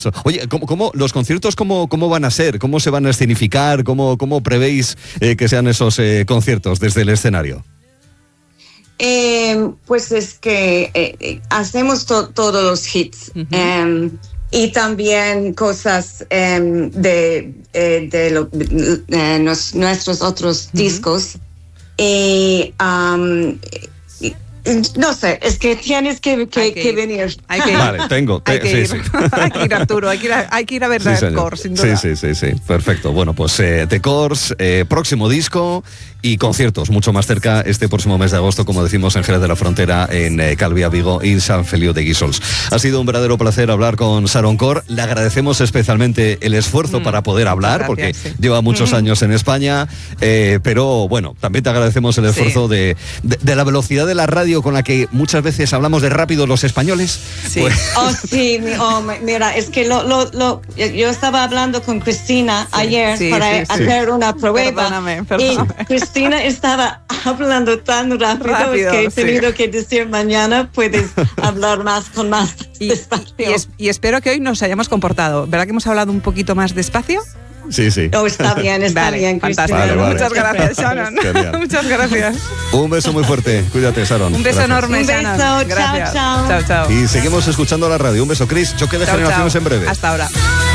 Oye, ¿cómo los conciertos cómo van a ser? ¿Cómo se van a escenificar? ¿Cómo prevéis que sean esos conciertos desde el escenario? Pues es que hacemos todos los hits. Uh-huh. Y también cosas de nuestros otros discos. Y no sé, es que tienes que venir. Vale, hay que ir. Sí. Hay que ir, Arturo, hay que ir a ver The Corrs, sin duda. Sí, perfecto. Bueno, pues The Corrs, próximo disco y conciertos mucho más cerca este próximo mes de agosto, como decimos, en Jerez de la Frontera, en Calviá, Vigo y San Feliu de Guíxols. Ha sido un verdadero placer hablar con Sharon Corr. Le agradecemos especialmente el esfuerzo para poder hablar, porque lleva muchos años en España, pero bueno, también te agradecemos el esfuerzo de la velocidad de la radio con la que muchas veces hablamos de rápido los españoles. Sí. Pues... mira, es que yo estaba hablando con Cristina ayer para hacer una prueba. Perdóname. Y Cristina estaba hablando tan rápido que he tenido que decir mañana puedes hablar más despacio. Y espero que hoy nos hayamos comportado. ¿Verdad que hemos hablado un poquito más despacio? Sí. Está bien, fantástico. Vale. Muchas gracias, Sharon. Muchas gracias. Un beso muy fuerte. Cuídate, Sharon. Un beso enorme, Sharon. Un beso. Gracias. Chao. Y seguimos escuchando la radio. Un beso, Chris. Choque de generaciones en breve. Hasta ahora.